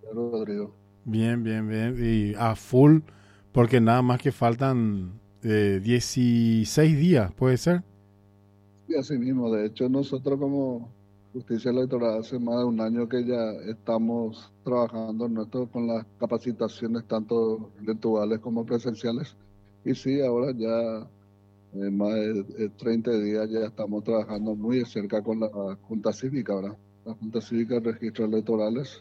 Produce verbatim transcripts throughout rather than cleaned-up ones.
Rodrigo. Bien, bien, bien. Y a full, porque nada más que faltan eh, dieciséis días, ¿puede ser? Y así mismo, de hecho, nosotros como Justicia Electoral hace más de un año que ya estamos trabajando en esto con las capacitaciones tanto virtuales como presenciales. Y sí, ahora ya en más de de treinta días ya estamos trabajando muy de cerca con la Junta Cívica, ¿verdad? La Junta Cívica de Registros Electorales.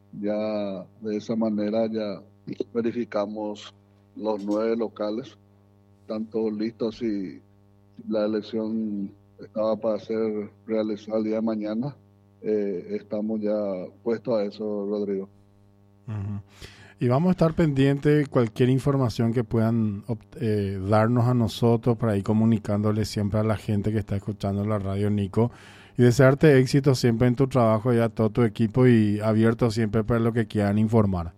Ya de esa manera ya verificamos los nueve locales, están todos listos y la elección estaba para ser realizada el día de mañana. Eh, estamos ya puestos a eso, Rodrigo. Ujú. Y vamos a estar pendientes cualquier información que puedan obt- eh, darnos a nosotros para ir comunicándole siempre a la gente que está escuchando la radio, Nico. Y desearte éxito siempre en tu trabajo y a todo tu equipo y abierto siempre para lo que quieran informar.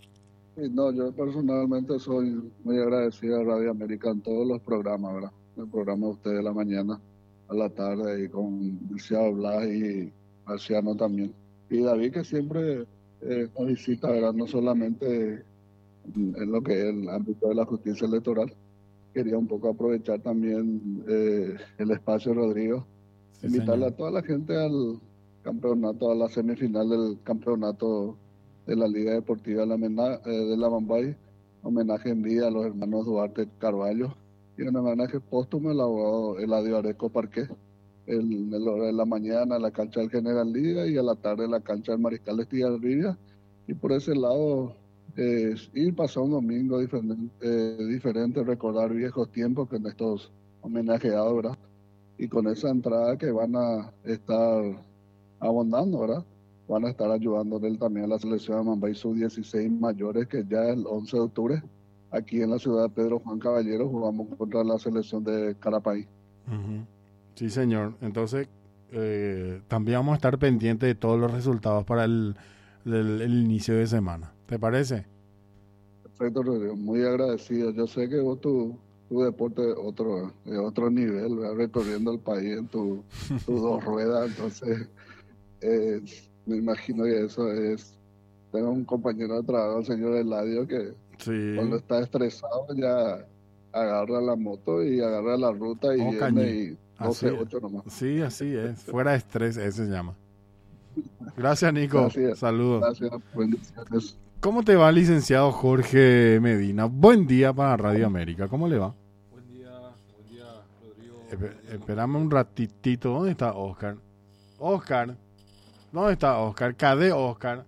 Y no, yo personalmente soy muy agradecido a Radio América en todos los programas, ¿verdad? El programa de ustedes de la mañana, a la tarde, y con Luciano Blas y Marciano también. Y David, que siempre eh, nos visita, ¿verdad? No solamente en, en lo que es el ámbito de la justicia electoral. Quería un poco aprovechar también eh, el espacio, Rodrigo, Sí, invitarle señor. a toda la gente al campeonato, a la semifinal del campeonato de la Liga Deportiva de la, Mena- eh, de la Mambay, homenaje en vida a los hermanos Duarte Carballo y un homenaje póstumo al abogado Eladio Areco Parqué, el, el hora de la mañana en la cancha del General Liga y a la tarde en la cancha del Mariscal Estigarribia. Y por ese lado, eh, ir pasar un domingo diferente, eh, diferente, recordar viejos tiempos con estos homenajeados, ¿verdad? Y con esa entrada que van a estar abondando, ¿verdad? Van a estar ayudándole también a la selección de Mambay sub dieciséis mayores, que ya el once de octubre, aquí en la ciudad de Pedro Juan Caballero, jugamos contra la selección de Carapay. Ujú. Sí, señor. Entonces, eh, también vamos a estar pendientes de todos los resultados para el, el- el inicio de semana. ¿Te parece? Perfecto, Rodrigo, muy agradecido. Yo sé que vos tu, tu deporte es otro, es otro nivel, ¿verdad? Recorriendo el país en tu, tus dos ruedas, entonces eh, me imagino que eso es. Tengo un compañero de trabajo, el señor Eladio, que cuando Sí. está estresado ya agarra la moto y agarra la ruta y O viene Cañí. y doce Así, ocho nomás. sí, así es. Fuera de estrés, ese se llama. Gracias, Nico. Gracias, Saludos. gracias, bendiciones. ¿Cómo te va, licenciado Jorge Medina? Buen día para Radio América. ¿Cómo le va? Buen día, buen día, Rodrigo. Espe- Buen día, Espérame Nico. un ratitito. ¿Dónde está Oscar? Oscar. ¿Dónde está Oscar? ¿Cadé Oscar?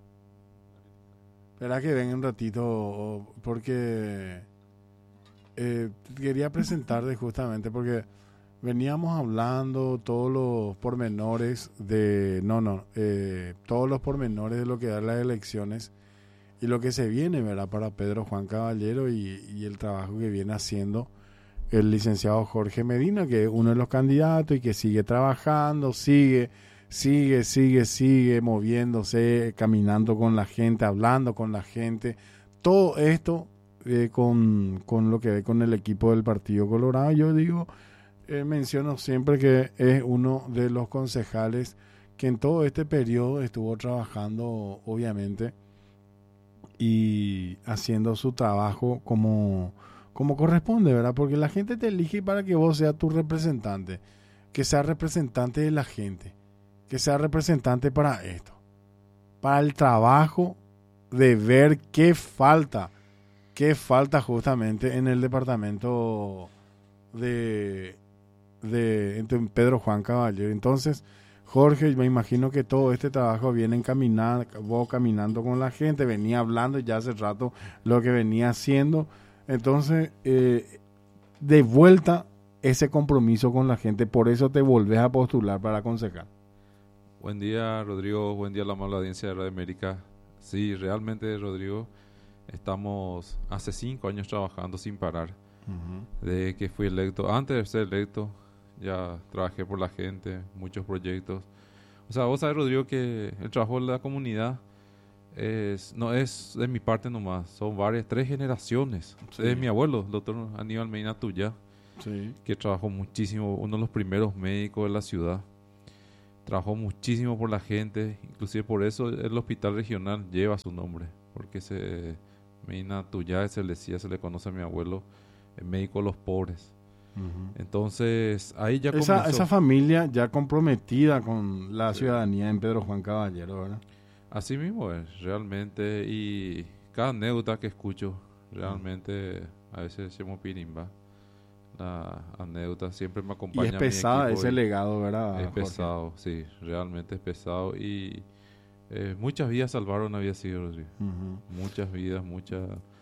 Espera que venga un ratito o- porque eh, quería presentarte justamente porque veníamos hablando todos los pormenores de... No, no. eh, todos los pormenores de lo que dan las elecciones y lo que se viene, ¿verdad? Para Pedro Juan Caballero y, y el trabajo que viene haciendo el licenciado Jorge Medina, que es uno de los candidatos y que sigue trabajando, sigue, sigue, sigue, sigue moviéndose, caminando con la gente, hablando con la gente. Todo esto eh, con, con lo que ve con el equipo del Partido Colorado. Yo digo, eh, menciono siempre que es uno de los concejales que en todo este periodo estuvo trabajando, obviamente, y haciendo su trabajo como, como corresponde, ¿verdad? Porque la gente te elige para que vos seas tu representante, que sea representante de la gente, que sea representante para esto, para el trabajo de ver qué falta, qué falta justamente en el departamento de, de, de Pedro Juan Caballero. Entonces, Jorge, me imagino que todo este trabajo viene encaminado, vos caminando con la gente, venía hablando ya hace rato lo que venía haciendo. Entonces, eh, de vuelta ese compromiso con la gente, por eso te volvés a postular para concejal. Buen día, Rodrigo. Buen día a la amable audiencia de Radio América. Sí, realmente, Rodrigo, estamos hace cinco años trabajando sin parar. Uh-huh. Desde que fui electo, antes de ser electo, ya trabajé por la gente, muchos proyectos. O sea, vos sabés, Rodrigo, que el trabajo de la comunidad es, no es de mi parte nomás, son varias, tres generaciones. Sí. De mi abuelo, el doctor Aníbal Medina Tuya, Sí. que trabajó muchísimo, uno de los primeros médicos de la ciudad. trabajó muchísimo por la gente, inclusive por eso el hospital regional lleva su nombre, porque se, Medina Tuyá se le decía, se le conoce a mi abuelo, el médico de los pobres. Ujú. Entonces, ahí ya Esa, comenzó. esa familia ya comprometida con la ciudadanía en Pedro Juan Caballero, ¿verdad? Así mismo es, realmente, y cada anécdota que escucho, realmente, a veces se me pirimba. La anécdota siempre me Y acompaña. es a mi pesada equipo ese y legado, ¿verdad, Es Jorge? pesado, sí, realmente es pesado. Y eh, muchas vidas salvaron, había sido, Rodrigo. Ujú. Muchas vidas, mucha,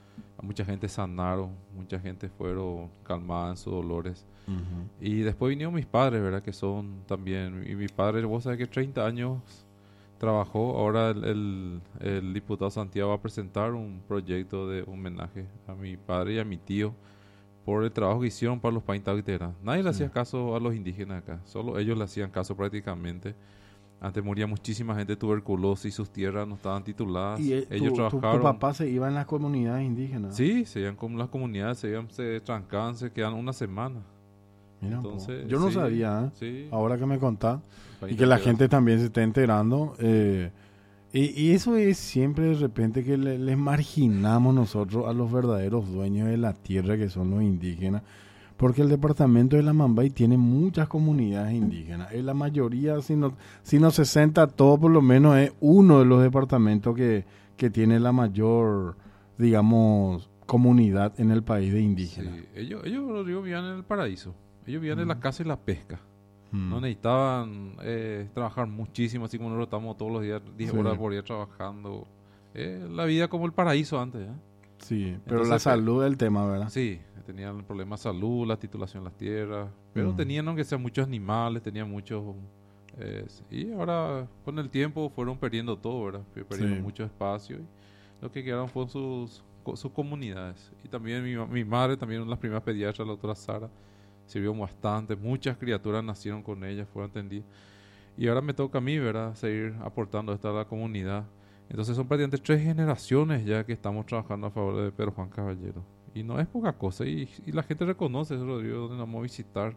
a mucha gente sanaron, mucha gente fueron calmadas en sus dolores. Ujú. Y después vinieron mis padres, ¿verdad? Que son también, y mi padre, vos sabés que treinta años trabajó. Ahora el, el, el diputado Santiago va a presentar un proyecto de homenaje a mi padre y a mi tío por el trabajo que hicieron para los paintauiteras. Nadie le Sí. hacía caso a los indígenas acá, solo ellos le hacían caso prácticamente. Antes moría muchísima gente de tuberculosis, sus tierras no estaban tituladas. Y eh, ellos tu, tu- tu trabajaron. papá se iba en las comunidades indígenas. Sí, se iban con las comunidades, se iban, se trancaban, se quedaban una semana. Mira un Entonces, poco. Yo no sí, sabía, ¿eh? Sí, Ahora que me contás. Y paintauteras. que la gente también se esté enterando. eh, y, y eso es siempre de repente que le- les marginamos nosotros a los verdaderos dueños de la tierra, que son los indígenas. Porque el departamento de la Mambay tiene muchas comunidades indígenas. Es la mayoría, si no, si no sesenta, todo por lo menos es uno de los departamentos que, que tiene la mayor, digamos, comunidad en el país de indígenas. Sí, ellos, ellos Rodrigo, vivían en el paraíso. Ellos vivían en la Mm. caza y la pesca. Mm. No necesitaban eh, trabajar muchísimo, así como nosotros estamos todos los días, diez Sí. horas por día trabajando. Eh, la vida como el paraíso antes, ¿eh? Sí, pero Entonces, la pe- salud es el tema, ¿verdad? Sí, tenían el problema de salud, la titulación de las tierras, pero Mm. tenían, aunque sea muchos animales, tenían muchos... eh, y ahora, con el tiempo, fueron perdiendo todo, ¿verdad? Fue Perdiendo Sí. mucho espacio y lo que quedaron fueron sus, co- sus comunidades. Y también mi, ma- mi madre, también una de las primeras pediatras, la doctora Sara, sirvió bastante. Muchas criaturas nacieron con ella, fueron atendidas. Y ahora me toca a mí, ¿verdad? Seguir aportando esto a la comunidad. Entonces son prácticamente tres generaciones ya que estamos trabajando a favor de Pedro Juan Caballero. Y no es poca cosa. Y, y la gente reconoce, Rodrigo, donde nos vamos a visitar.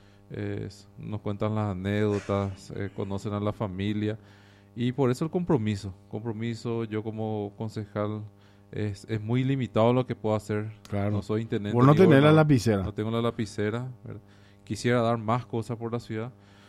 Eh, s- nos cuentan las anécdotas, eh, conocen a la familia. Y por eso el compromiso. Compromiso, yo como concejal, es, es muy limitado lo que puedo hacer. Claro. No soy intendente. Vos no ni tenés la gobernador. lapicera. No tengo la lapicera, ¿verdad? Quisiera dar más cosas por la ciudad,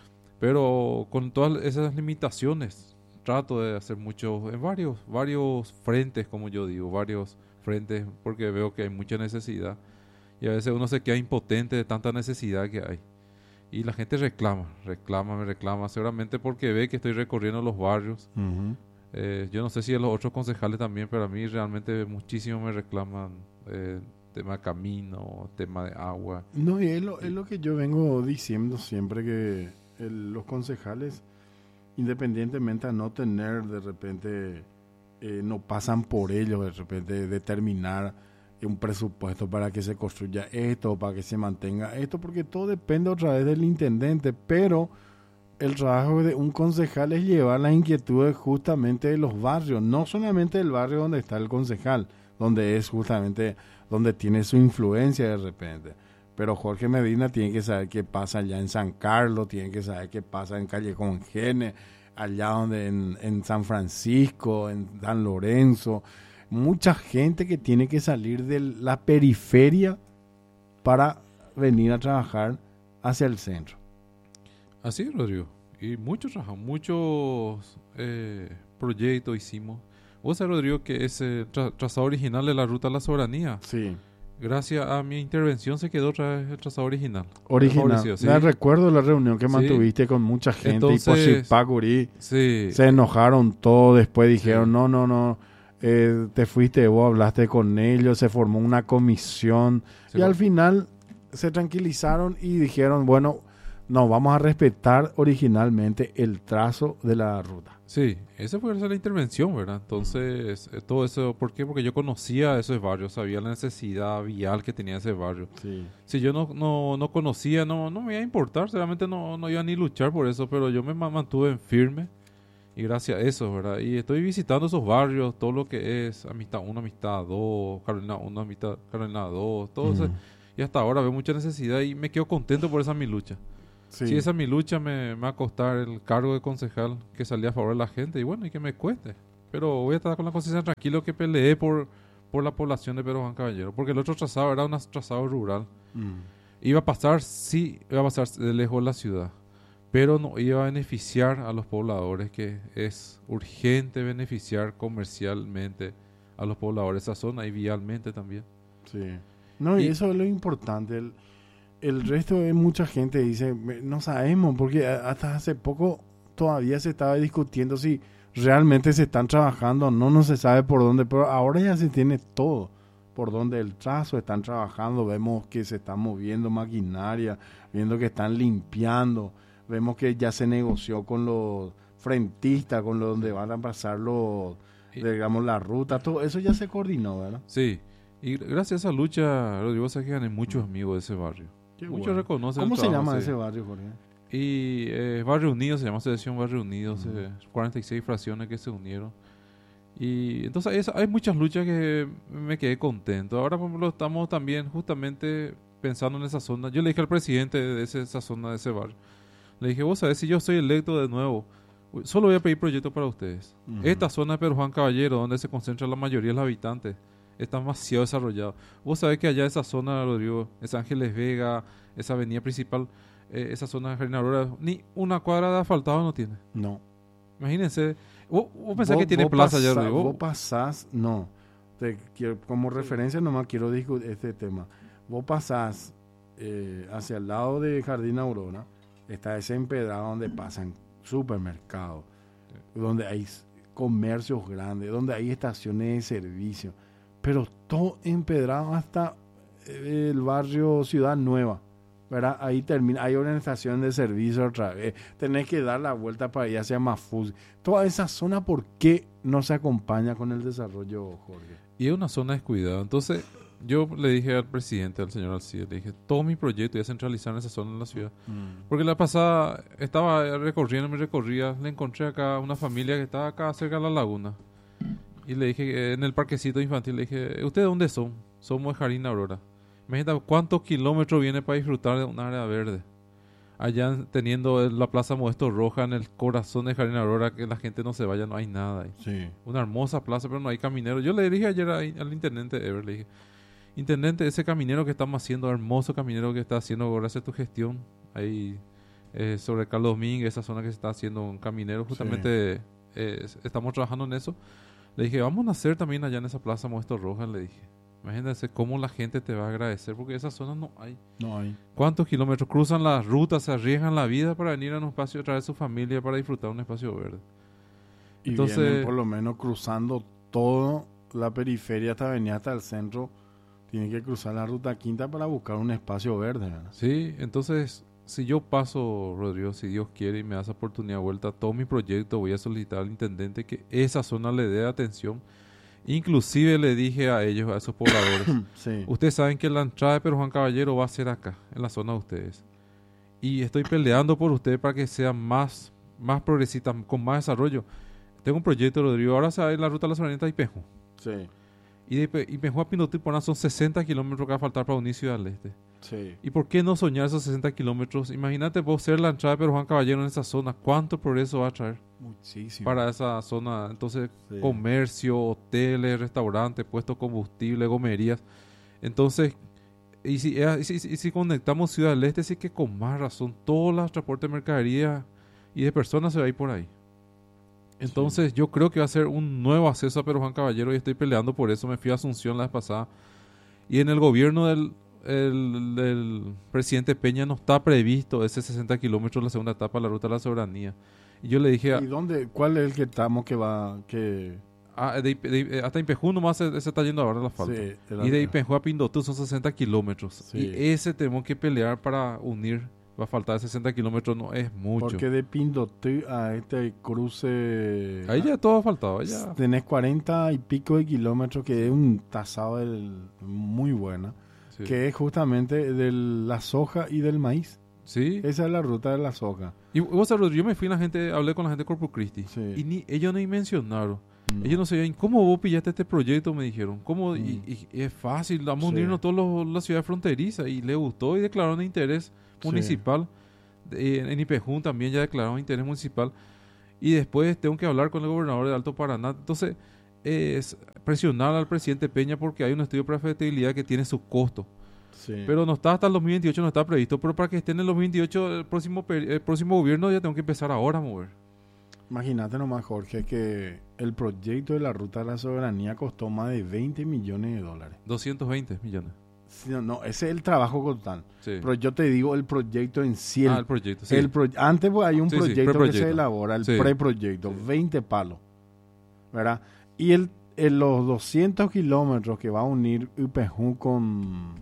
pero con todas esas limitaciones trato de hacer mucho en varios varios frentes, como yo digo, varios frentes, porque veo que hay mucha necesidad y a veces uno se queda impotente de tanta necesidad que hay. Y la gente reclama, reclama, me reclama, seguramente porque ve que estoy recorriendo los barrios. Ujú. Eh, yo no sé si a los otros concejales también, pero a mí realmente muchísimo me reclaman eh, tema de camino, tema de agua. No, y es lo, es lo que yo vengo diciendo siempre, que el- los concejales, independientemente a no tener de repente, eh, no pasan por ellos de repente determinar un presupuesto para que se construya esto, para que se mantenga esto, porque todo depende otra vez del intendente, pero el trabajo de un concejal es llevar las inquietudes justamente de los barrios, no solamente del barrio donde está el concejal, donde es justamente donde tiene su influencia de repente. Pero Jorge Medina tiene que saber qué pasa allá en San Carlos, tiene que saber qué pasa en Callejón Gene, allá donde en, en San Francisco, en San Lorenzo. Mucha gente que tiene que salir de la periferia para venir a trabajar hacia el centro. Así es, Rodrigo. Y muchos trabajos, muchos eh, proyectos hicimos. Vos sabés, Rodrigo, que ese tra- trazado original de la Ruta a la Soberanía, Sí, gracias a mi intervención se quedó otra vez el trazado original. original. Favorecido, sí. Me recuerdo la reunión que Sí. mantuviste con mucha gente. Entonces- y por Zipacurí Sí, se enojaron todos. Después dijeron, Sí. no, no, no. eh, te fuiste vos, hablaste con ellos. Se formó una comisión. se y va- al final se tranquilizaron y dijeron, bueno, no, vamos a respetar originalmente el trazo de la ruta. Sí, esa fue la intervención, ¿verdad? Entonces, eh, todo eso, ¿por qué? Porque yo conocía esos barrios, sabía la necesidad vial que tenía ese barrio. Sí. Si yo no, no, no conocía, no, no me iba a importar, seguramente no, no iba ni luchar por eso, pero yo me ma- mantuve en firme y gracias a eso, ¿verdad? Y estoy visitando esos barrios, todo lo que es Amistad uno, Amistad dos, Carolina uno, Amistad Carolina dos, todo eso. Ujú. Y hasta ahora veo mucha necesidad y me quedo contento por esa mi lucha. Sí. Si esa es mi lucha, me, me va a costar el cargo de concejal que salía a favor de la gente. Y bueno, y que me cueste. Pero voy a estar con la conciencia tranquilo que peleé por, por la población de Pedro Juan Caballero. Porque el otro trazado era un trazado rural. Mm. Iba a pasar, sí, iba a pasar de lejos de la ciudad. Pero no iba a beneficiar a los pobladores, que es urgente beneficiar comercialmente a los pobladores de esa zona y vialmente también. Sí. No, y, Y- eso es lo importante. El, el resto de mucha gente dice, "Me- no sabemos, porque a- hasta hace poco todavía se estaba discutiendo si realmente se están trabajando o no, no se sabe por dónde, pero ahora ya se tiene todo. Por donde el trazo están trabajando, vemos que se está moviendo maquinaria, viendo que están limpiando, vemos que ya se negoció con los frentistas, con los donde van a pasar los, Y- digamos, la ruta, todo eso ya se coordinó, ¿verdad? Sí, y gracias a esa lucha, Rodrigo, sé que gané muchos amigos de ese barrio. Qué Muchos bueno. reconocen ¿Cómo el se trabajo, llama sí. ese barrio, Jorge? Y eh, Barrio Unido, se llama Asociación Barrio Unido, Ujú. eh, cuarenta y seis fracciones que se unieron. Y entonces hay, esa- hay muchas luchas que me quedé contento. Ahora, por ejemplo, estamos también justamente pensando en esa zona. Yo le dije al presidente de ese- esa zona, de ese barrio, le dije, vos sabés, si yo soy electo de nuevo, solo voy a pedir proyectos para ustedes. Ujú. Esta zona de Pedro Juan Caballero, donde se concentra la mayoría de los habitantes, está demasiado desarrollado. Vos sabés que allá esa zona, Rodrigo, esa Ángeles Vega, esa avenida principal, eh, esa zona de Jardín Aurora, ni una cuadra de asfaltado no tiene. No. Imagínense, vos, vos pensás Vos- que tiene vos plaza allá, pasá- Rodrigo. Vos pasás, no. Te quiero- como referencia nomás quiero discutir este tema. Vos pasás eh, hacia el lado de Jardín Aurora, está ese empedrado donde pasan supermercados, donde hay s- comercios grandes, donde hay estaciones de servicio, pero todo empedrado hasta eh, el barrio Ciudad Nueva, ¿verdad? Ahí termina, hay una estación de servicio otra vez, tenés que dar la vuelta para ir hacia Mafuz. Toda esa zona, ¿por qué no se acompaña con el desarrollo, Jorge? Y es una zona descuidada. Entonces, yo le dije al presidente, al señor Alcide, le dije, todo mi proyecto voy a centralizar en esa zona en la ciudad. Porque la pasada estaba recorriendo, me recorría, le encontré acá una familia que estaba acá cerca de la laguna. Y le dije, eh, en el parquecito infantil, le dije, ¿ustedes dónde son? Somos de Jardín Aurora. Imagínate cuántos kilómetros viene para disfrutar de un área verde. Allá teniendo la Plaza Modesto Roja en el corazón de Jardín Aurora, que la gente no se vaya, no hay nada ahí. Sí. Una hermosa plaza, pero no hay caminero. Yo le dije ayer ahí al intendente Ever, le dije, intendente, ese caminero que estamos haciendo, hermoso caminero que está haciendo gracias a tu gestión, ahí eh, sobre Carlos Domínguez, esa zona que se está haciendo un caminero, justamente eh, estamos trabajando en eso. Le dije, vamos a hacer también allá en esa plaza Modesto Roja, le dije. Imagínense cómo la gente te va a agradecer, porque esa zona no hay. No hay. ¿Cuántos kilómetros cruzan las rutas, se arriesgan la vida para venir a un espacio, traer a su familia para disfrutar un espacio verde? Y Entonces- vienen por lo menos cruzando toda la periferia hasta venir hasta el centro. Tiene que cruzar la ruta quinta para buscar un espacio verde, ¿verdad? Sí, entonces, si yo paso, Rodrigo, si Dios quiere y me da esa oportunidad de vuelta, todo mi proyecto voy a solicitar al intendente que esa zona le dé atención. Inclusive le dije a ellos, a esos pobladores, Sí. ustedes saben que la entrada de Pedro Juan Caballero va a ser acá, en la zona de ustedes. Y estoy peleando por ustedes para que sea más, más progresista, con más desarrollo. Tengo un proyecto, Rodrigo, ahora se va a ir la ruta de la Soberanía a Ipejú. Sí. Y de Ipe- Ipejú a Pinotipona son sesenta kilómetros que va a faltar para unir Ciudad del Este. Sí. ¿Y por qué no soñar esos sesenta kilómetros? Imagínate vos ser la entrada de Pedro Juan Caballero en esa zona. ¿Cuánto progreso va a traer Muchísimo. para esa zona? Entonces, Sí. comercio, hoteles, restaurantes, puestos de combustible, gomerías. Entonces, y si, eh, y si, y si conectamos Ciudad del Este, sí que con más razón, todos los transportes de mercadería y de personas se va a ir por ahí. Entonces, yo creo que va a ser un nuevo acceso a Pedro Juan Caballero y estoy peleando por eso. Me fui a Asunción la vez pasada. Y en el gobierno del, el- del presidente Peña no está previsto ese sesenta kilómetros la segunda etapa de la ruta de la soberanía. Y yo le dije, a- ¿Y dónde? ¿Cuál es el que estamos que va? Que... a- de Ipe- de- hasta Ipejú nomás se, se está yendo ahora el asfalto. Sí, el- Y de Ipejú a Pindotú son sesenta kilómetros. Sí. Y ese tenemos que pelear para unir. Va a faltar sesenta kilómetros, no es mucho. Porque de Pindotí a este cruce... Ahí ya todo ha faltado. ahí ya. Tenés cuarenta y pico de kilómetros, que es un tasado del- muy buena. Sí. Que es justamente de la soja y del maíz. Sí. Esa es la ruta de la soja. Y vos sabés, yo me fui, la gente, hablé con la gente de Corpus Christi. Sí. Y ni, ellos ni mencionaron. No. Ellos no sabían, ¿cómo vos pillaste este proyecto? Me dijeron. ¿Cómo? Mm. Y, y- y es fácil, vamos a Sí. unirnos todos los, la ciudad fronteriza. Y le gustó y declararon de interés Sí. municipal. De- en Ipejún también ya declararon interés municipal. Y después tengo que hablar con el gobernador de Alto Paraná. Entonces, es presionar al presidente Peña porque hay un estudio de prefactibilidad que tiene su costo. Sí. Pero no está hasta el dos mil veintiocho, no está previsto. Pero para que esté en el dos mil veintiocho, el próximo, peri- el próximo gobierno ya tengo que empezar ahora a mover. Imagínate nomás, Jorge, que el proyecto de la Ruta de la Soberanía costó más de veinte millones de dólares. doscientos veinte millones. Sí, no, no, ese es el trabajo total. Sí. Pero yo te digo el proyecto en sí. El, ah, el proyecto, sí. el pro- antes pues, hay un Sí, sí, proyecto que preproyecto. se elabora, el Sí. preproyecto, Sí. veinte palos. ¿Verdad? Y el, en los doscientos kilómetros que va a unir Ipejún con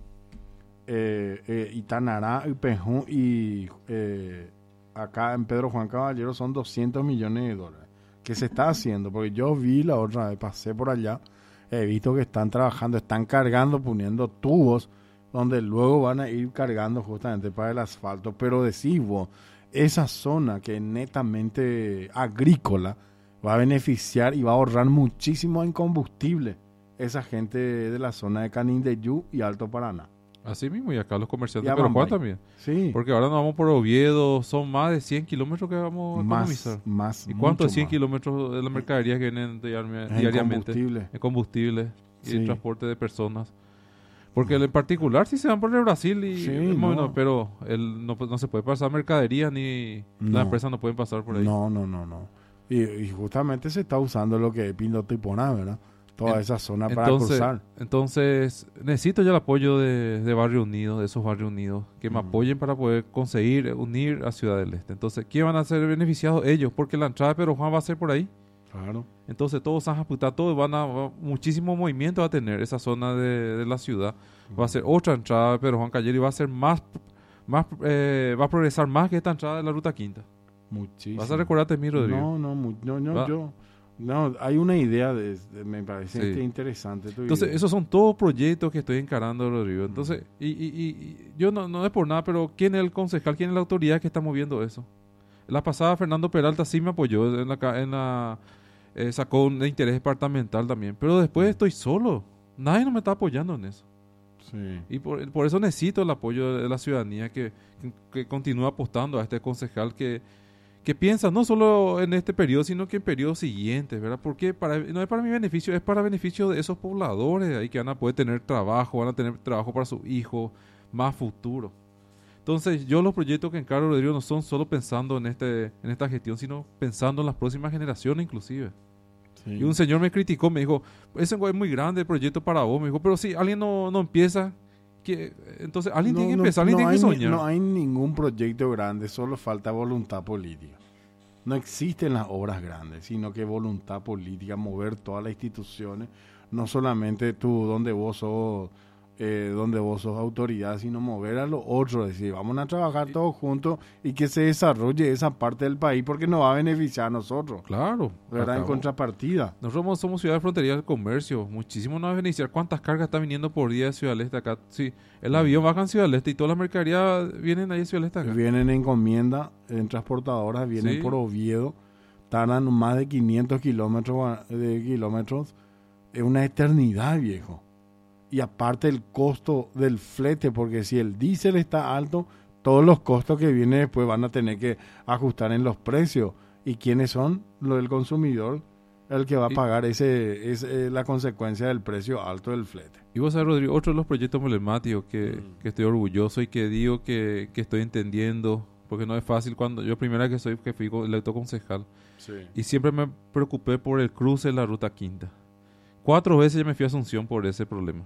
eh, eh, Itanará, Ipejún y eh, acá en Pedro Juan Caballero son doscientos millones de dólares. ¿Qué se está haciendo? Porque yo vi la otra vez, pasé por allá, he visto que están trabajando, están cargando, poniendo tubos donde luego van a ir cargando justamente para el asfalto. Pero decís vos, esa zona que es netamente agrícola va a beneficiar y va a ahorrar muchísimo en combustible esa gente de la zona de Canindeyú y Alto Paraná. Así mismo, y acá los comerciantes Y a de Pedro Juan Bambay. también. Sí, Porque ahora nos vamos por Oviedo, son más de cien kilómetros que vamos a más, economizar. más, ¿Y cuánto mucho es cien más. kilómetros de la mercadería que vienen diari- En diariamente? combustible. En combustible y Sí. en transporte de personas. Porque en particular sí se van por el Brasil, y, Sí, bueno, no. pero el, no, no se puede pasar mercadería ni No. las empresas no pueden pasar por ahí. No, no, no, no. Y, y justamente se está usando lo que es Pindote y Poná, ¿verdad? Toda En- esa zona para Entonces, cruzar. entonces necesito ya el apoyo de, de Barrio Unido, de esos Barrios Unidos, que me Mm. apoyen para poder conseguir unir a Ciudad del Este. Entonces, ¿quién van a ser beneficiados? Ellos, porque la entrada de Pedro Juan va a ser por ahí. Claro. Entonces, todos San Japutá, todos van a, va- muchísimo movimiento va a tener esa zona de, de la ciudad. Va a ser otra entrada de Pedro Juan Cayero y va a ser más, más eh, va a progresar más que esta entrada de la Ruta Quinta. Muchísimo. ¿Vas a recordarte de mí, Rodrigo? No, no, mu- no, no, Va. yo. No, hay una idea, de, de- me parece Sí. este interesante. Tu Entonces, idea. esos son todos proyectos que estoy encarando, Rodrigo. Entonces, y, y, y, y yo no, no es por nada, pero ¿quién es el concejal, quién es la autoridad que está moviendo eso? La pasada, Fernando Peralta sí me apoyó, en la, ca- en la eh, sacó un interés departamental también, pero después estoy solo. Nadie no me está apoyando en eso. Sí. Y por, por eso necesito el apoyo de la ciudadanía que, que, que continúe apostando a este concejal que, que piensa no solo en este periodo, sino que en periodos siguientes, ¿verdad? Porque para, no es para mi beneficio, es para beneficio de esos pobladores ahí que van a poder tener trabajo, van a tener trabajo para sus hijos, más futuro. Entonces, yo los proyectos que encargo, Rodrigo, no son solo pensando en este en esta gestión, sino pensando en las próximas generaciones inclusive. Sí. Y un señor me criticó, me dijo, ese es muy grande el proyecto para vos, me dijo, pero si alguien no, no empieza, que entonces alguien No, tiene que no, empezar, alguien no tiene que hay ni- soñar. No hay ningún proyecto grande, solo falta voluntad política. No existen las obras grandes, sino que voluntad política, mover todas las instituciones, no solamente tú, donde vos sos, eh, donde vos sos autoridad, sino mover a los otros, decir, vamos a trabajar todos juntos y que se desarrolle esa parte del país porque nos va a beneficiar a nosotros, Claro. ¿verdad? En acabó. contrapartida. Nosotros somos- somos ciudad fronteriza del comercio, muchísimo nos va a beneficiar. ¿Cuántas cargas están viniendo por día de Ciudad del Este acá? Sí, el avión baja en Ciudad del Este y todas las mercaderías vienen ahí a Ciudad del Este acá. Vienen en encomienda, en transportadoras, vienen Sí. por Oviedo, tardan más de quinientos kilómetros, de kilómetros, es una eternidad, viejo. Y aparte el costo del flete, porque si el diésel está alto, todos los costos que vienen después van a tener que ajustar en los precios. ¿Y quiénes son? Lo del consumidor, el que va a Y- pagar ese es eh, la consecuencia del precio alto del flete. Y vos sabés, Rodrigo, otro de los proyectos emblemáticos que, Mm. que estoy orgulloso y que digo que, que estoy entendiendo, porque no es fácil cuando yo primera que soy que fui co- electo concejal Sí. y siempre me preocupé por el cruce de la Ruta Quinta. Cuatro veces ya me fui a Asunción por ese problema.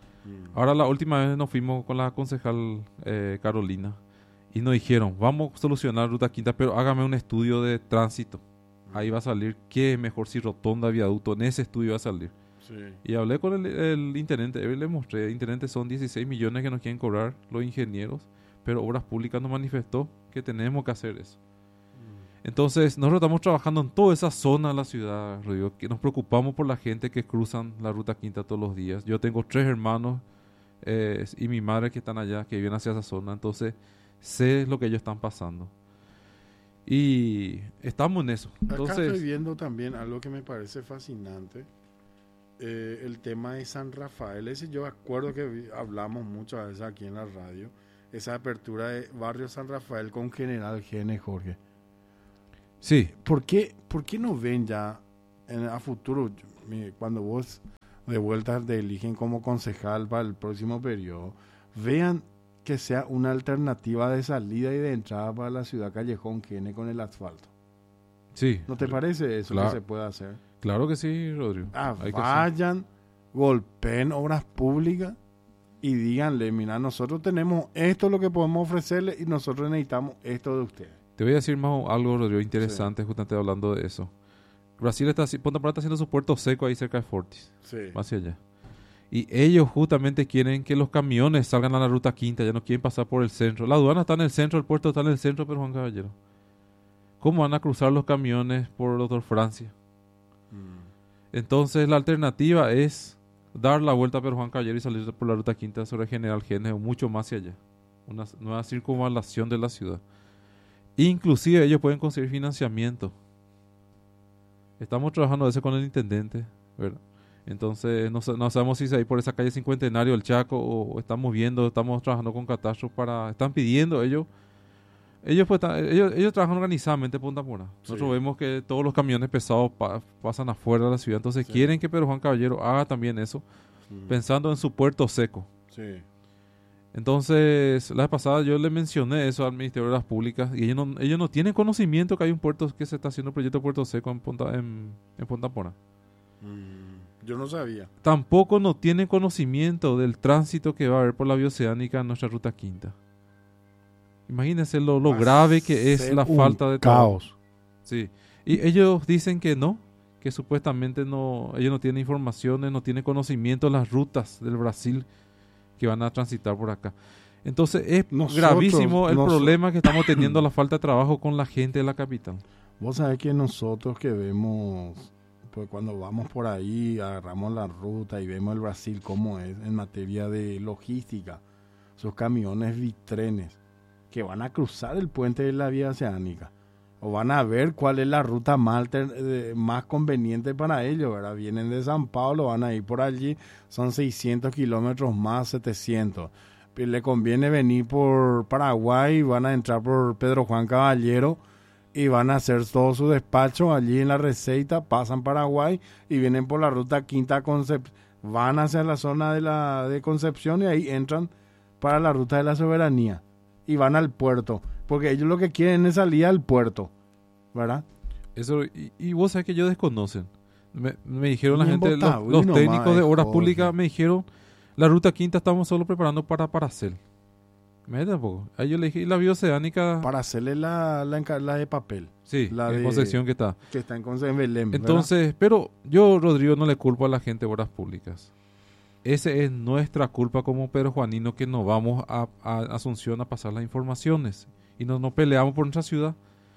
Ahora la última vez nos fuimos con la concejal eh, Carolina y nos dijeron, vamos a solucionar Ruta Quinta, pero hágame un estudio de tránsito. Ahí va a salir qué es mejor, si rotonda, viaducto, en ese estudio va a salir. Sí. Y hablé con el, el intendente, le mostré, el intendente son dieciséis millones que nos quieren cobrar los ingenieros, pero Obras Públicas nos manifestó que tenemos que hacer eso. Entonces, nosotros estamos trabajando en toda esa zona de la ciudad, Rodrigo, que nos preocupamos por la gente que cruzan la Ruta Quinta todos los días. Yo tengo tres hermanos eh, y mi madre que están allá, que viven hacia esa zona, entonces sé lo que ellos están pasando. Y estamos en eso. Acá estoy Entonces, viendo también algo que me parece fascinante, eh, el tema de San Rafael. Ese yo acuerdo que vi- hablamos muchas veces aquí en la radio, esa apertura de Barrio San Rafael con General Gene, Jorge. Sí. ¿Por qué, por qué no ven ya en, a futuro, cuando vos de vuelta te eligen como concejal para el próximo periodo, vean que sea una alternativa de salida y de entrada para la ciudad Callejón Gene con el asfalto? Sí. ¿No te parece eso Claro. que se puede hacer? Claro que sí, Rodrigo. Ah, Hay que hacer. vayan, golpeen obras públicas y díganle, mira, nosotros tenemos esto lo que podemos ofrecerle y nosotros necesitamos esto de ustedes. Te voy a decir más algo, Rodrigo, interesante, sí. Justamente hablando de eso. Brasil está, Punta Porã está haciendo su puerto seco ahí cerca de Fortis, Sí. más hacia allá. Y ellos justamente quieren que los camiones salgan a la ruta quinta, ya no quieren pasar por el centro. La aduana está en el centro, el puerto está en el centro, pero Juan Caballero, ¿cómo van a cruzar los camiones por Doctor Francia? Mm. Entonces la alternativa es dar la vuelta por Juan Caballero y salir por la ruta quinta sobre General Gene o mucho más hacia allá. Una nueva circunvalación de la ciudad. Inclusive ellos pueden conseguir financiamiento. Estamos trabajando eso con el intendente, ¿verdad? Entonces no, no sabemos si es ahí por esa calle Cincuentenario, el Chaco, o, o estamos viendo, estamos trabajando con Catastro para... Están pidiendo ellos... Ellos, pues, ellos, ellos trabajan organizadamente en Punta Porã. Nosotros sí. Vemos que todos los camiones pesados pa, pasan afuera de la ciudad. Entonces sí. Quieren que Pedro Juan Caballero haga también eso, mm. pensando en su puerto seco. Sí. Entonces, la vez pasada yo le mencioné eso al Ministerio de las Públicas y ellos no, ellos no tienen conocimiento que hay un puerto que se está haciendo un proyecto de puerto seco en Punta, en, en Punta Porã. Mm. Yo no sabía. Tampoco no tienen conocimiento del tránsito que va a haber por la vía-oceánica en nuestra ruta quinta. Imagínense lo, lo grave que es la falta de caos. Sí. Y ellos dicen que no, que supuestamente no, ellos no tienen informaciones, no tienen conocimiento de las rutas del Brasil que van a transitar por acá. Entonces es nosotros, gravísimo el nosotros, problema que estamos teniendo, la falta de trabajo con la gente de la capital. Vos sabés que nosotros que vemos, pues cuando vamos por ahí, agarramos la ruta y vemos el Brasil cómo es en materia de logística, esos camiones bitrenes que van a cruzar el puente de la vía oceánica o van a ver cuál es la ruta más, alter, más conveniente para ellos, ¿verdad? Vienen de San Pablo, van a ir por allí, son seiscientos kilómetros más, setecientos. Le conviene venir por Paraguay, van a entrar por Pedro Juan Caballero y van a hacer todo su despacho allí en la Receita, pasan Paraguay y vienen por la ruta Quinta Concepción, van hacia la zona de, la, de Concepción y ahí entran para la ruta de la Soberanía. Y van al puerto, porque ellos lo que quieren es salir al puerto, ¿verdad? Eso, y, y vos sabés que ellos desconocen. Me, me dijeron la gente, los, los técnicos de obras públicas me dijeron, la ruta quinta estamos solo preparando para Paracel. Me da poco. Ahí yo le dije, y la vía oceánica... Paracel es la, la, la de papel. Sí, la en de Concepción que está. Que está en Concepción, en Belén, entonces, ¿verdad? Pero yo, Rodrigo, no le culpo a la gente de obras públicas. Esa es nuestra culpa como Pedro Juanino, que nos vamos a, a Asunción a pasar las informaciones y no nos peleamos por nuestra ciudad.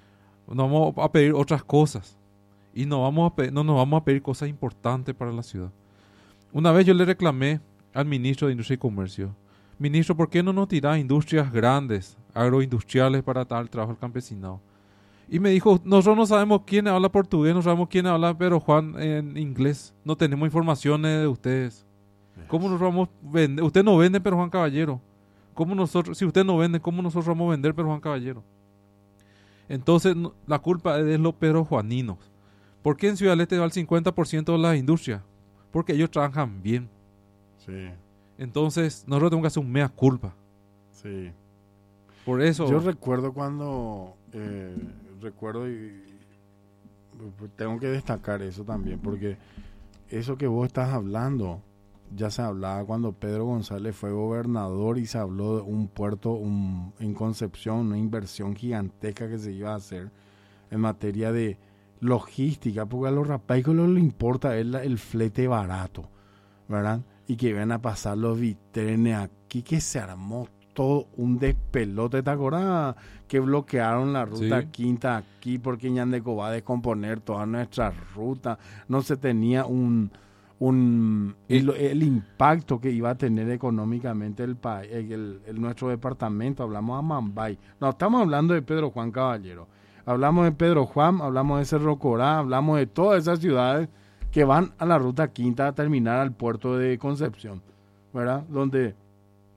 Nos vamos a pedir otras cosas y no, vamos a pedir, no nos vamos a pedir cosas importantes para la ciudad. Una vez yo le reclamé al ministro de Industria y Comercio, ministro, ¿por qué no nos tirás industrias grandes, agroindustriales para tal trabajo al campesinado? Y me dijo, nosotros no sabemos quién habla portugués, no sabemos quién habla Pedro Juan en inglés, no tenemos informaciones de ustedes. ¿Cómo nos vamos a vender? Usted no vende, pero Juan Caballero. ¿Cómo nosotros, si usted no vende, cómo nosotros vamos a vender, pero Juan Caballero? Entonces, no, la culpa es de los Pedro Juaninos. ¿Por qué en Ciudad del Este va el cincuenta por ciento de las industrias? Porque ellos trabajan bien. Sí. Entonces, nosotros tenemos que hacer un mea culpa. Sí. Por eso... Yo recuerdo cuando... Eh, recuerdo y... Tengo que destacar eso también, porque eso que vos estás hablando... Ya se hablaba cuando Pedro González fue gobernador y se habló de un puerto un, en Concepción, una inversión gigantesca que se iba a hacer en materia de logística, porque a los rapaicos lo que les importa es la, el flete barato, ¿verdad? Y que iban a pasar los vitrenes aquí, que se armó todo un despelote. ¿Te acuerdas que bloquearon la ruta sí. Quinta aquí porque Ñandeco va a descomponer toda nuestra ruta? No se tenía un... Un, el, el impacto que iba a tener económicamente el país, el, el, nuestro departamento. Hablamos de Mambay, no estamos hablando de Pedro Juan Caballero, hablamos de Pedro Juan, hablamos de Cerro Corá, hablamos de todas esas ciudades que van a la ruta quinta a terminar al puerto de Concepción, ¿verdad? Donde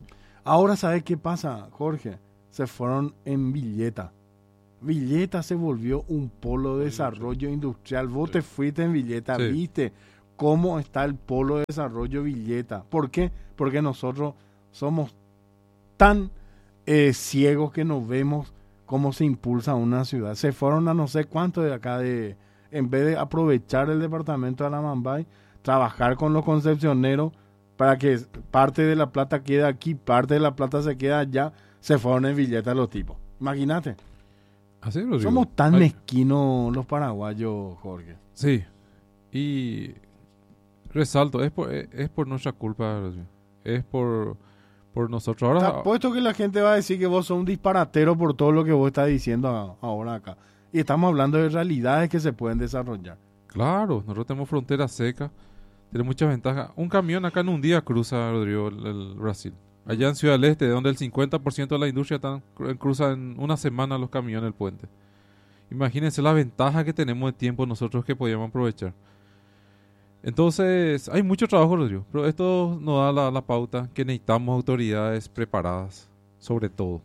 Ahora, ¿sabes qué pasa, Jorge? Se fueron en Villeta. Villeta se volvió un polo de desarrollo industrial. Vos Sí. te fuiste en Villeta, Sí. viste cómo está el polo de desarrollo Villeta. ¿Por qué? Porque nosotros somos tan eh, ciegos que no vemos cómo se impulsa una ciudad. Se fueron a no sé cuánto de acá, de en vez de aprovechar el departamento de Alamambay, trabajar con los concepcioneros para que parte de la plata quede aquí, parte de la plata se queda allá, se fueron en Villeta los tipos. Imagínate. Así lo digo. Somos tan Ay, mezquinos los paraguayos, Jorge. Sí. Y resalto, es por, es es por nuestra culpa, Rodrigo. Es por, por nosotros. Te Ahora, apuesto que la gente va a decir que vos sos un disparatero por todo lo que vos estás diciendo a- ahora acá. Y estamos hablando de realidades que se pueden desarrollar. claro, nosotros tenemos frontera seca, tiene muchas ventajas. Un camión acá en un día cruza, Rodrigo, el, el Brasil. Allá en Ciudad del Este, donde el cincuenta por ciento de la industria están, cru- cruza en una semana los camiones el puente. Imagínense la ventaja que tenemos de tiempo nosotros que podíamos aprovechar. Entonces, hay mucho trabajo, Rodrigo, pero esto nos da la, la pauta que necesitamos autoridades preparadas, sobre todo.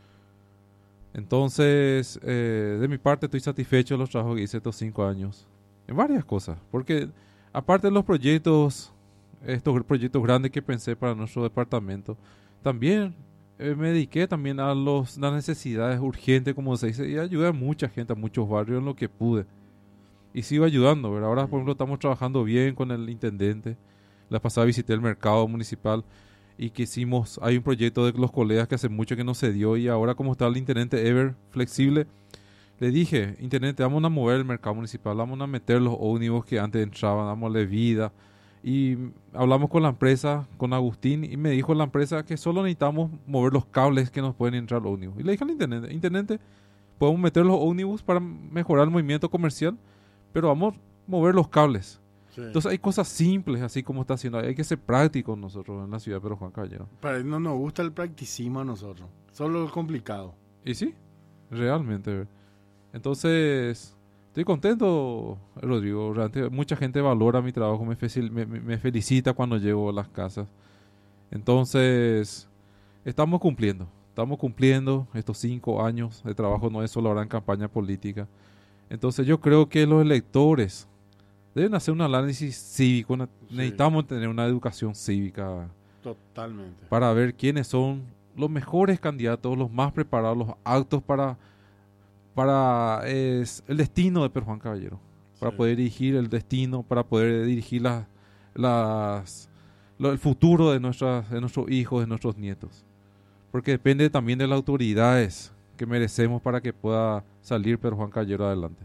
Entonces, eh, de mi parte estoy satisfecho de los trabajos que hice estos cinco años. En varias cosas, porque aparte de los proyectos, estos gr- proyectos grandes que pensé para nuestro departamento, también eh, me dediqué también a los, las necesidades urgentes, como se dice, y ayudé a mucha gente, a muchos barrios en lo que pude. Y sigo ayudando, ¿verdad? Ahora, por ejemplo, estamos trabajando bien con el intendente. La pasada visité el mercado municipal y que hicimos, hay un proyecto de los colegas que hace mucho que no se dio y ahora como está el intendente Ever flexible, le dije, intendente, vamos a mover el mercado municipal, vamos a meter los ómnibus que antes entraban, dámosle vida. Y hablamos con la empresa, con Agustín, y me dijo la empresa que solo necesitamos mover los cables que nos pueden entrar los ómnibus. Y le dije al intendente, intendente, podemos meter los ómnibus para mejorar el movimiento comercial, pero vamos a mover los cables. Entonces hay cosas simples, así como está haciendo. Hay que ser prácticos nosotros en la ciudad de Pedro Juan Caballero. Pero no nos gusta el practicismo a nosotros. Solo es complicado. Y sí, realmente. Entonces, estoy contento, Rodrigo. Realmente mucha gente valora mi trabajo, me, feci- me, me- me felicita cuando llego a las casas. Entonces, estamos cumpliendo. Estamos cumpliendo estos cinco años de trabajo, no es solo ahora en campaña política. Entonces, yo creo que los electores deben hacer un análisis cívico. una- Sí. Necesitamos tener una educación cívica Totalmente. para ver quiénes son los mejores candidatos, los más preparados, los aptos para, para es, el destino de Pedro Juan Caballero, para Sí. poder dirigir el destino, para poder dirigir las, las, lo- el futuro de, nuestras, de nuestros hijos, de nuestros nietos. Porque depende también de las autoridades que merecemos para que pueda salir Pedro Juan Caballero adelante.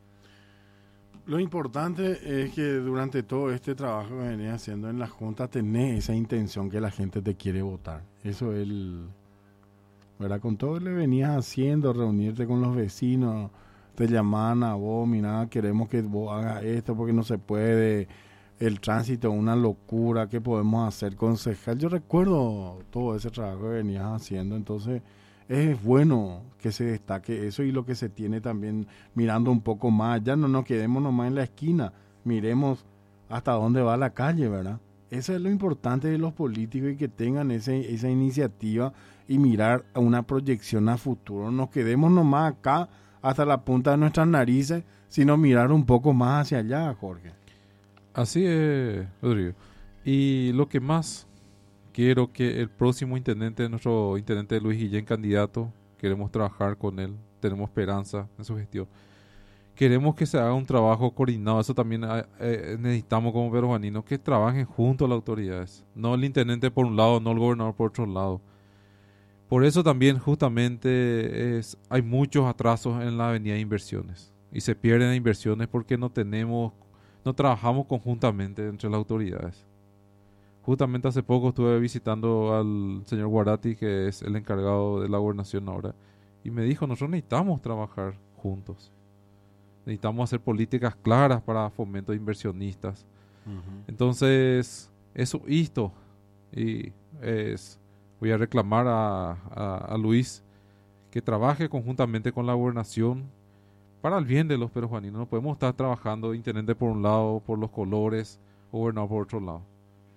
Lo importante es que durante todo este trabajo que venís haciendo en la Junta tenés esa intención que la gente te quiere votar. Eso es el... ¿Verdad? Con todo lo que venías haciendo, reunirte con los vecinos, te llamaban a vos, mira, queremos que vos hagas esto porque no se puede, el tránsito es una locura, ¿qué podemos hacer, concejal? Yo recuerdo todo ese trabajo que venías haciendo, entonces es bueno que se destaque eso y lo que se tiene también mirando un poco más, ya no nos quedemos nomás en la esquina, miremos hasta dónde va la calle, ¿verdad? Eso es lo importante de los políticos y que tengan ese, esa iniciativa y mirar a una proyección a futuro. Nos quedemos nomás acá hasta la punta de nuestras narices, sino mirar un poco más hacia allá, Jorge. Así es, Rodrigo. Y lo que más quiero que el próximo intendente, nuestro intendente Luis Guillén, candidato, queremos trabajar con él, tenemos esperanza en su gestión. Queremos que se haga un trabajo coordinado, eso también eh, eh, necesitamos como peruaninos, que trabajen junto a las autoridades. No el intendente por un lado, no el gobernador por otro lado. Por eso también justamente es, hay muchos atrasos en la avenida de inversiones. Y se pierden inversiones porque no tenemos, no trabajamos conjuntamente entre las autoridades. Justamente hace poco estuve visitando al señor Guarati, que es el encargado de la gobernación ahora, y me dijo, nosotros necesitamos trabajar juntos. Necesitamos hacer políticas claras para fomento de inversionistas. Uh-huh. Entonces, eso esto, y es, voy a reclamar a, a, a Luis que trabaje conjuntamente con la gobernación para el bien de los peruaninos. No podemos estar trabajando intendente por un lado, por los colores, gobernador por otro lado.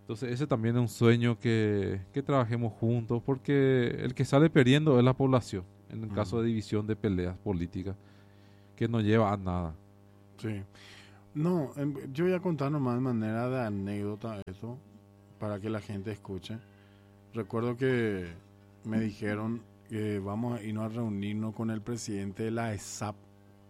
Entonces ese también es un sueño que, que trabajemos juntos, porque el que sale perdiendo es la población, en el Mm. caso de división de peleas políticas, que no lleva a nada. Sí. No, em, yo voy a contar nomás de manera de anécdota eso, para que la gente escuche. Recuerdo que me dijeron que vamos a irnos a reunirnos con el presidente de la E S A P.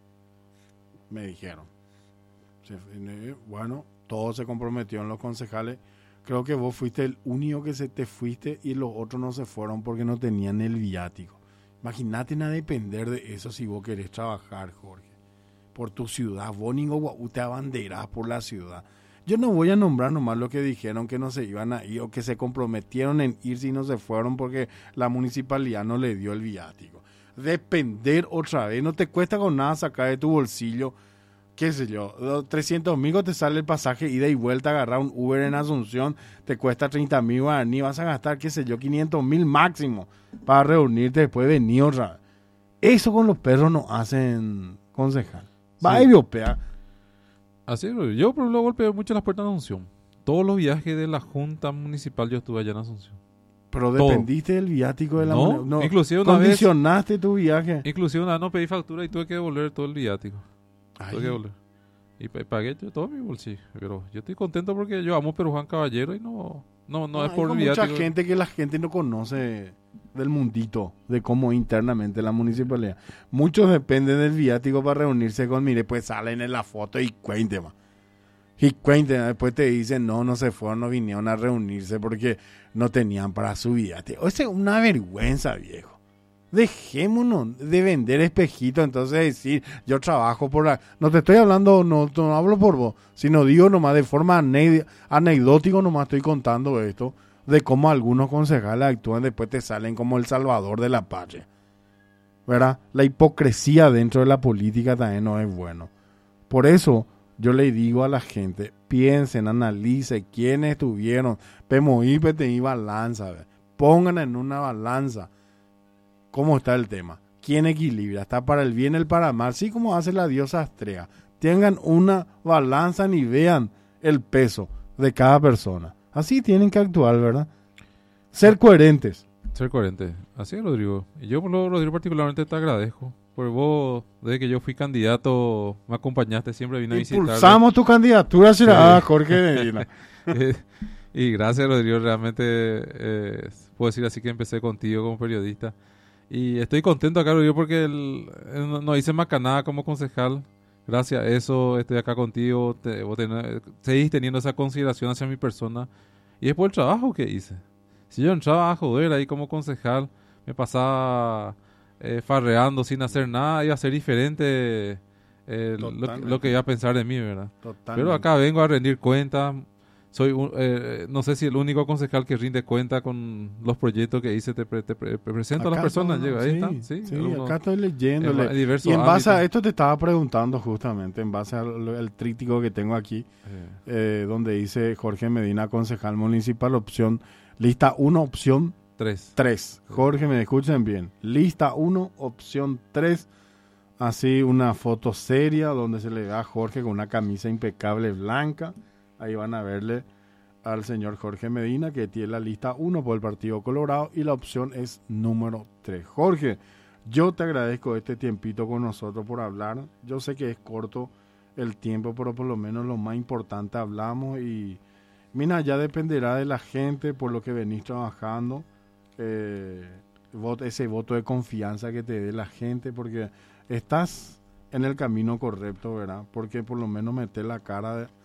Me dijeron. Se- eh, Bueno, todos se comprometieron los concejales. Creo que vos fuiste el único que se te fuiste y los otros no se fueron porque no tenían el viático. Imagínate a depender de eso si vos querés trabajar, Jorge. Por tu ciudad, vos ni Guau te abanderás por la ciudad. Yo no voy a nombrar nomás lo que dijeron que no se iban a ir o que se comprometieron en irse y no se fueron porque la municipalidad no le dio el viático. Depender otra vez, no te cuesta con nada sacar de tu bolsillo, qué sé yo, trescientos mil te sale el pasaje ida y vuelta, agarrar un Uber en Asunción, te cuesta treinta mil guaraní, vas a gastar, qué sé yo, quinientos mil máximo para reunirte después de venir otra vez. Eso con los perros no hacen, concejal. Va Sí. y biopea. Así es, yo por lo golpeé mucho las puertas de Asunción. Todos los viajes de la Junta Municipal yo estuve allá en Asunción. Pero Todo. dependiste del viático de la No, moneda. inclusive una vez- condicionaste tu viaje. Inclusive una vez no pedí factura y tuve que devolver todo el viático. Ay, Tuve que devolver. Y pa- pagué yo todo mi bolsillo. Pero yo estoy contento porque yo amo Perú Juan Caballero y no, no, no hay es por el como viático. mucha gente que la gente no conoce del mundito, de cómo internamente la municipalidad. Muchos dependen del viático para reunirse con, mire, pues salen en la foto y cuenten, ma. Y cuenten, después te dicen, no, no se fueron, no vinieron a reunirse porque no tenían para su viático. O sea, una vergüenza, viejo. Dejémonos de vender espejitos, entonces decir, yo trabajo por la... No te estoy hablando, no, no hablo por vos, sino digo nomás de forma ane- anecdótica, nomás estoy contando esto, de cómo algunos concejales actúan, después te salen como el salvador de la patria. ¿Verdad? La hipocresía dentro de la política también no es bueno. Por eso yo le digo a la gente, piensen, analicen quiénes estuvieron, Pemoí, P T I, balanza, ¿ve? Pongan en una balanza cómo está el tema, quién equilibra, está para el bien, el para mal, así como hace la diosa Astrea. Tengan una balanza y vean el peso de cada persona. Así tienen que actuar, ¿verdad? Ser coherentes. Ser coherente. Así es, Rodrigo. Y yo, por lo Rodrigo, particularmente te agradezco. Porque vos, desde que yo fui candidato, me acompañaste, siempre vine a visitarme. Impulsamos tu candidatura, será Jorge Medina. Eh, y gracias, Rodrigo. Realmente, eh, puedo decir así que empecé contigo como periodista. Y estoy contento acá, Rodrigo, porque el- eh, no, no hice macanada como concejal. Gracias a eso estoy acá contigo. Te, vos tenés- seguís teniendo esa consideración hacia mi persona. Y es por el trabajo que hice. Si yo entraba a joder ahí como concejal, me pasaba eh, farreando sin hacer nada, iba a ser diferente eh, lo, que- Totalmente. lo que iba a pensar de mí, ¿verdad? Totalmente. Pero acá vengo a rendir cuentas. Soy, un- eh, no sé si el único concejal que rinde cuenta con los proyectos que hice. Te, pre- te pre- presento a las Acá personas. no, Llego, ahí sí, están. Sí, sí, algunos- acá estoy en, leyéndole. en diversos Y en base a ámbitos. esto te estaba preguntando justamente, en base al, al tríptico que tengo aquí, Eh, eh, donde dice Jorge Medina, concejal municipal, opción, lista uno, opción tres. tres. Jorge, me escuchen bien. Lista uno, opción tres. Así una foto seria donde se le ve a Jorge con una camisa impecable blanca. Ahí van a verle al señor Jorge Medina, que tiene la lista uno por el Partido Colorado y la opción es número tres. Jorge, yo te agradezco este tiempito con nosotros por hablar. Yo sé que es corto el tiempo, pero por lo menos lo más importante hablamos y mira, ya dependerá de la gente por lo que venís trabajando, eh, voto- ese voto de confianza que te dé la gente, porque estás en el camino correcto, ¿verdad? Porque por lo menos meter la cara de-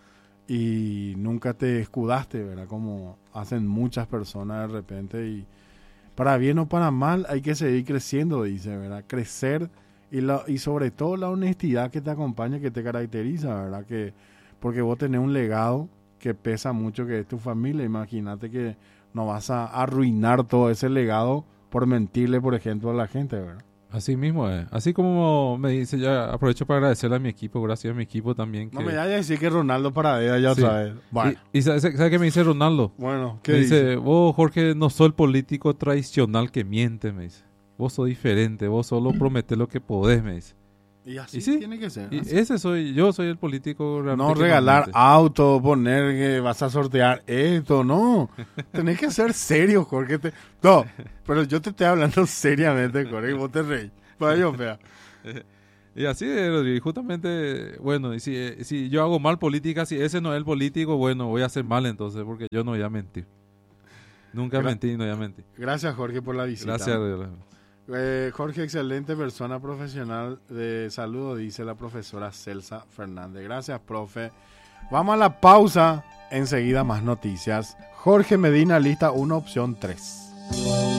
y nunca te escudaste, ¿verdad? Como hacen muchas personas de repente y para bien o para mal hay que seguir creciendo, dice, ¿verdad? Crecer y, la, y sobre todo la honestidad que te acompaña, que te caracteriza, ¿verdad? Que, porque vos tenés un legado que pesa mucho, que es tu familia. Imagínate que no vas a arruinar todo ese legado por mentirle, por ejemplo, a la gente, ¿verdad? Así mismo es. Así como me dice, ya aprovecho para agradecerle a mi equipo, gracias a mi equipo también. Que... No me vayas a decir que Ronaldo Paradela ya Sí. otra vez. Bueno, Y, y ¿sabe, sabe qué me dice Ronaldo? bueno, ¿qué Me dice, dice? vos, Jorge, no sos el político tradicional que miente, me dice. Vos sos diferente, vos solo prometés lo que podés, me dice. Y así Y sí, tiene que ser. Y así. ese soy, yo soy el político realmente. No que regalar realmente- auto, poner que vas a sortear esto, no. Tenés que ser serio, Jorge. Te- No, pero yo te estoy hablando seriamente, Jorge, y vos te reís. Para yo, fea. Y así, eh, Rodrigo, justamente, bueno, y si, eh, si yo hago mal política, si ese no es el político, bueno, voy a hacer mal entonces, porque yo no voy a mentir. Nunca Gra- mentí y no voy a mentir. Gracias, Jorge, por la visita. Gracias, Rodrigo. Eh, Jorge, excelente persona profesional de saludo, dice la profesora Celsa Fernández. Gracias, profe. Vamos a la pausa. Enseguida más noticias. Jorge Medina, lista uno, opción tres.